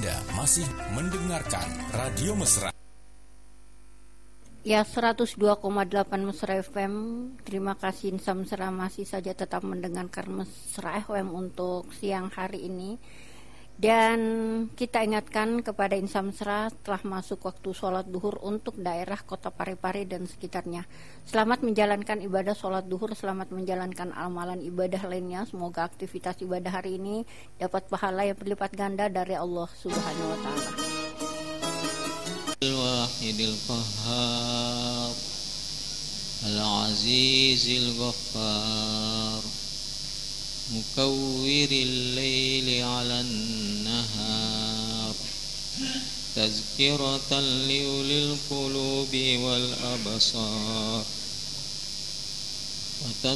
Anda masih mendengarkan Radio Mesra. Ya, 102,8 Mesra FM. Terima kasih Insa Mesra masih saja tetap mendengarkan Mesra FM untuk siang hari ini. Dan kita ingatkan kepada Insa Mesra telah masuk waktu sholat duhur untuk daerah Kota Parepare dan sekitarnya. Selamat menjalankan ibadah sholat duhur, selamat menjalankan amalan ibadah lainnya. Semoga aktivitas ibadah hari ini dapat pahala yang berlipat ganda dari Allah Subhanahu wa Ta'ala. Al-Wahidil Qahhar Al-Azizil Ghaffar Mukawwiril Laili 'alan Nahar Tazkiratan liulil qulubi wal absar